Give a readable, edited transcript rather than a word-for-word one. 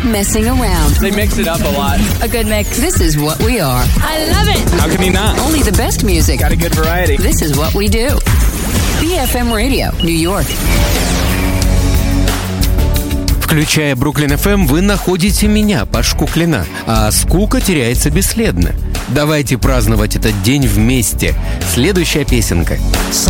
messing around. They mix it up a lot. A good mix. This is what we are. I love it. How can you not? Only the best music. Got a good variety. This is what we do. BFM Radio, New York. Включая Бруклин FM, вы находите меня, Пашку Клина, а скука теряется бесследно. Давайте праздновать этот день вместе. Следующая песенка.